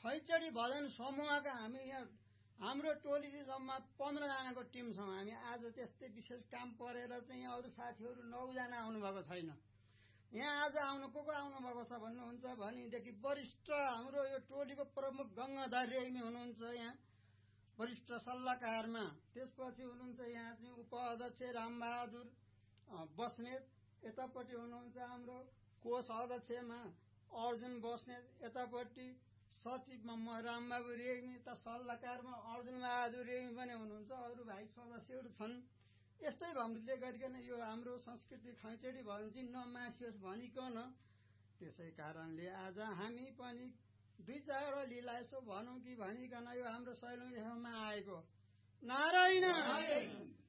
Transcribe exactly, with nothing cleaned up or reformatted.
खैचडी भजन समूहका हामी यहाँ हाम्रो टोली चाहिँ जम्मा पन्ध्रजनाको टिम छौँ हामी। आज त्यस्तै विशेष काम परेर चाहिँ यहाँ अरू साथीहरू नौजना आउनुभएको छैन। यहाँ आज आउनु को को आउनुभएको छ भन्नुहुन्छ भनेदेखि वरिष्ठ हाम्रो यो टोलीको प्रमुख गङ्गाधर रेग्मी हुनुहुन्छ यहाँ वरिष्ठ सल्लाहकारमा। त्यसपछि हुनुहुन्छ यहाँ चाहिँ उपाध्यक्ष रामबहादुर बस्नेत, यतापट्टि हुनुहुन्छ हाम्रो कोष अध्यक्षमा अर्जुन बस्नेत, यतापट्टि सचिवमा म रामबाबु रेग्मी, त सल्लाहकारमा अर्जुन बहादुर रेग्मी पनि हुनुहुन्छ। अरू भाइ सदस्यहरू छन्। यस्तै भमले गरिकन यो हाम्रो संस्कृति खैचडी भजन चाहिँ नमासियोस् भनिकन त्यसै कारणले आज हामी पनि दुई चारवटा लीला यसो भनौँ कि भनिकन यो हाम्रो सैलौँमा आएको नारायण।